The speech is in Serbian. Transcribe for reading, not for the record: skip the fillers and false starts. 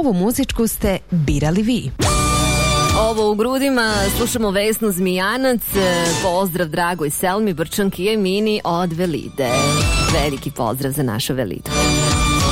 ovu muzičku ste birali vi. Ovo u grudima slušamo Vesnu Zmijanac. Pozdrav dragoj Selmi, Brčanki i Emini od Velide. Veliki pozdrav za našu Velidu.